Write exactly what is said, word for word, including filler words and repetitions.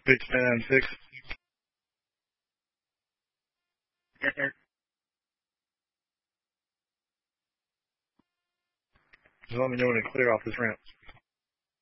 Pitch nine six. Yes, sir. Just let me know when to clear off this ramp.